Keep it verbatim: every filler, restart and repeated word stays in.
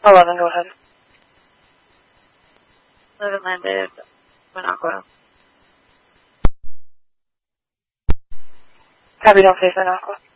eleven, go ahead. Live and landed. One Aqua. Copy, don't face an Aqua.